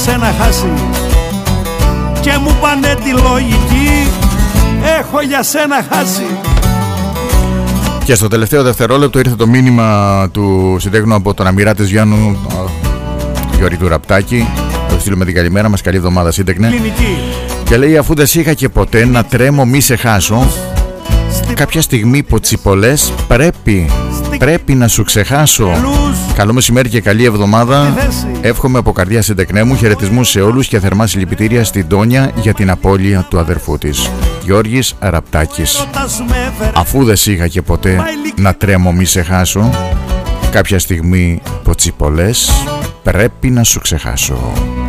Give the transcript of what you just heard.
σένα χάσει. Και μου πάνε τη λογική, έχω για σένα χάσει. Και στο τελευταίο δευτερόλεπτο ήρθε το μήνυμα του συντέχνου από τον Αμυράτης Γιάννου, Γιώργη του Ραπτάκη. Θα στείλουμε την καλημέρα μας, καλή εβδομάδα σύντεκνε. Και λέει, αφού δεν σ' είχα και ποτέ να τρέμω μη σε χάσω, κάποια στιγμή ποτσιπολές πρέπει να σου ξεχάσω. Καλό μεσημέρι και καλή εβδομάδα. Εύχομαι από καρδιά συντεκνέ μου χαιρετισμούς σε όλους και θερμά συλληπιτήρια στην Τόνια για την απώλεια του αδερφού της. Γιώργης Ραπτάκης. Αφού δεν σ' είχα και ποτέ να τρέμω μη σε χάσω, κάποια στιγμή ποτσιπολές πρέπει να σου ξεχάσω.